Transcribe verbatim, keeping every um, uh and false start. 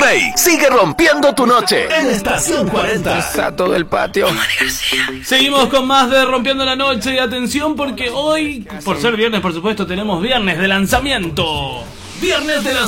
Play sigue rompiendo tu noche en Estación cuarenta. Sato del patio. Seguimos con más de Rompiendo la Noche. Y atención porque hoy, por ser viernes por supuesto, tenemos viernes de lanzamiento. Viernes de lanzamiento.